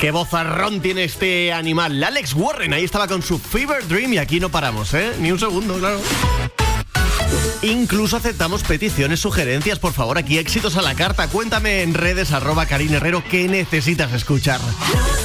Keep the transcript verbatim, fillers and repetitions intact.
Qué vozarrón tiene este animal. Alex Warren, ahí estaba con su Fever Dream y aquí no paramos, ¿eh? Ni un segundo, claro. Incluso aceptamos peticiones, sugerencias, por favor, aquí éxitos a la carta. Cuéntame en redes, arroba Karin Herrero, qué necesitas escuchar.